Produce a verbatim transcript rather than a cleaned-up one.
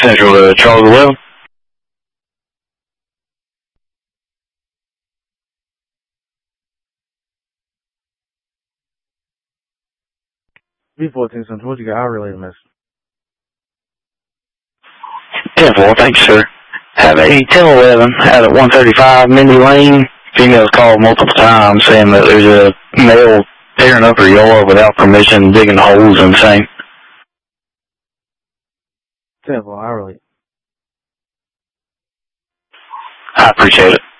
Central to Charles eleven. B fourteen Central, what you got? I'll relay the message. ten four, thank you, sir. Have a ten eleven out at one thirty-five Mindy Lane. Female's called multiple times saying that there's a male tearing up her yard without permission, digging holes and saying. ten four, I'll relay. I appreciate it.